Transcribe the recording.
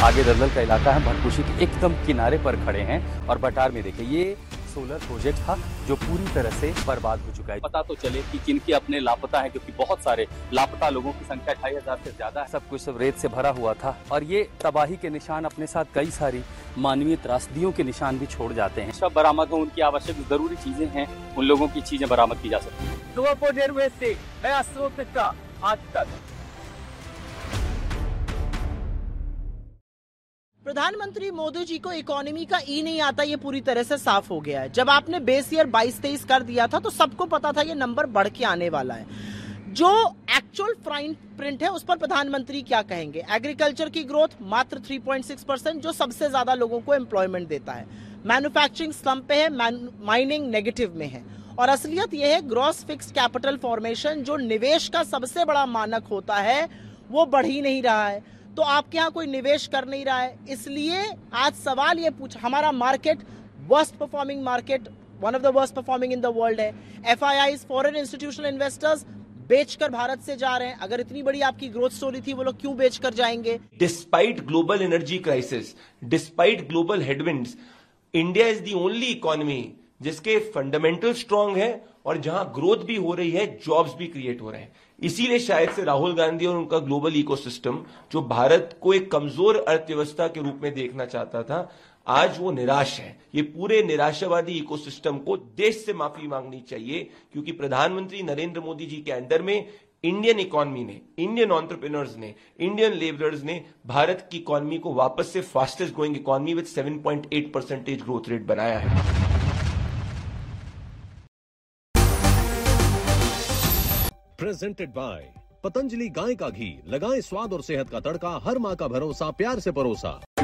आगे दलदल का इलाका है, भटकुशी के एकदम किनारे पर खड़े हैं और बटार में देखिए ये सोलर प्रोजेक्ट था जो पूरी तरह से बर्बाद हो चुका है। पता तो चले कि किनके अपने लापता हैं, क्योंकि बहुत सारे लापता लोगों की संख्या 2500 से ज्यादा है। सब कुछ सब रेत से भरा हुआ था और ये तबाही के निशान अपने साथ कई सारी मानवीय त्रासदियों के निशान भी छोड़ जाते हैं। सब बरामद हो, उनकी आवश्यक जरूरी चीजें हैं, उन लोगों की चीजें बरामद की जा सकती है। आज तक प्रधानमंत्री मोदी जी को इकोनॉमी का ई नहीं आता, ये पूरी तरह से साफ हो गया है। जब आपने बेस ईयर 22-23 कर दिया था तो सबको पता था ये नंबर बढ़ के आने वाला है। जो एक्चुअल फाइन प्रिंट है उस पर प्रधानमंत्री क्या कहेंगे? एग्रीकल्चर की ग्रोथ मात्र 3.6%, जो सबसे ज्यादा लोगों को एम्प्लॉयमेंट देता है। मैन्युफैक्चरिंग स्लम्प पे है, माइनिंग नेगेटिव में है। और असलियत यह है ग्रॉस फिक्स्ड कैपिटल फॉर्मेशन, जो निवेश का सबसे बड़ा मानक होता है, वो बढ़ ही नहीं रहा है। तो आपके यहाँ कोई निवेश कर नहीं रहा है। इसलिए आज सवाल ये पूछा, हमारा market worst performing market, one of the worst performing in the world है। एफआईआईज, फॉरेन इंस्टीट्यूशनल इन्वेस्टर्स बेचकर भारत से जा रहे हैं। अगर इतनी बड़ी आपकी ग्रोथ स्टोरी थी, वो लोग क्यों बेचकर जाएंगे? Despite global energy crisis, despite global headwinds, India is the only economy जिसके फंडामेंटल स्ट्रांग है और जहां ग्रोथ भी हो रही है, जॉब्स भी क्रिएट हो रहे हैं। इसीलिए शायद से राहुल गांधी और उनका ग्लोबल इकोसिस्टम, जो भारत को एक कमजोर अर्थव्यवस्था के रूप में देखना चाहता था, आज वो निराश है। ये पूरे निराशावादी इकोसिस्टम को देश से माफी मांगनी चाहिए, क्योंकि प्रधानमंत्री नरेंद्र मोदी जी के अंडर में इंडियन इकोनॉमी ने, इंडियन एंटरप्रेन्योर्स ने, इंडियन लेबरर्स ने भारत की इकोनॉमी को वापस से fastest growing economy with 7.8% growth rate बनाया है। प्रेजेंटेड बाय पतंजलि गाय का घी, लगाएं स्वाद और सेहत का तड़का, हर मां का भरोसा, प्यार से परोसा।